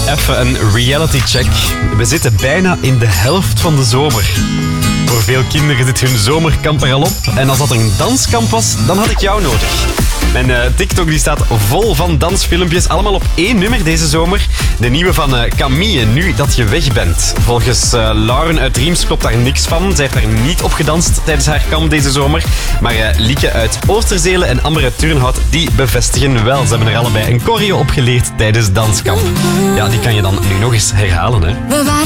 Even een reality check. We zitten bijna in de helft van de zomer. Voor veel kinderen zit hun zomerkamp er al op. En als dat een danskamp was, dan had ik jou nodig. Mijn TikTok die staat vol van dansfilmpjes. Allemaal op één nummer deze zomer. De nieuwe van Camille, Nu dat je weg bent. Volgens Lauren uit Dreams klopt daar niks van. Zij heeft daar niet op gedanst tijdens haar kamp deze zomer. Maar Lieke uit Oosterzelen en Amber uit Turnhout, die bevestigen wel. Ze hebben er allebei een choreo op geleerd tijdens danskamp. Ja, die kan je dan nu nog eens herhalen, hè. We waren